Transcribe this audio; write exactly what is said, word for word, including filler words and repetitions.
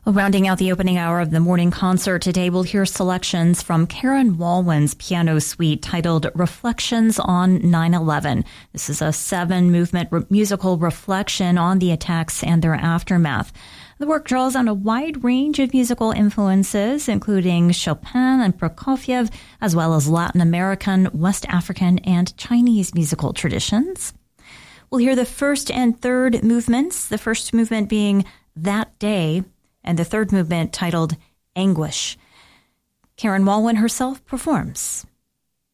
Well, rounding out the opening hour of the morning concert today, we'll hear selections from Karen Walwyn's piano suite titled Reflections on nine eleven. This is a seven-movement re- musical reflection on the attacks and their aftermath. The work draws on a wide range of musical influences, including Chopin and Prokofiev, as well as Latin American, West African, and Chinese musical traditions. We'll hear the first and third movements, the first movement being That Day, and the third movement titled Anguish. Karen Walwyn herself performs.